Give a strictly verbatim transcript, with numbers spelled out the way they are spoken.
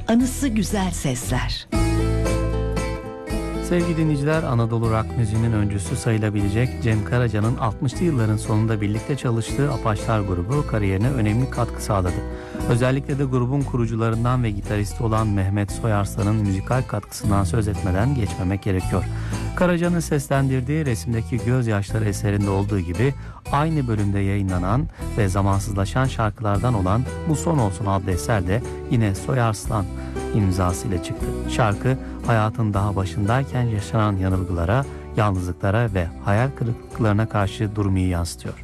anısı güzel sesler. Sevgili dinleyiciler, Anadolu rock müziğinin öncüsü sayılabilecek Cem Karaca'nın altmışlı yılların sonunda birlikte çalıştığı Apaçlar grubu kariyerine önemli katkı sağladı. Özellikle de grubun kurucularından ve gitaristi olan Mehmet Soyarslan'ın müzikal katkısından söz etmeden geçmemek gerekiyor. Karaca'nın seslendirdiği Resimdeki Gözyaşları eserinde olduğu gibi aynı bölümde yayınlanan ve zamansızlaşan şarkılardan olan Bu Son Olsun adlı eser de yine Soyarslan imzasıyla çıktı. Şarkı hayatın daha başındayken yaşanan yanılgılara, yalnızlıklara ve hayal kırıklıklarına karşı durmayı yansıtıyor.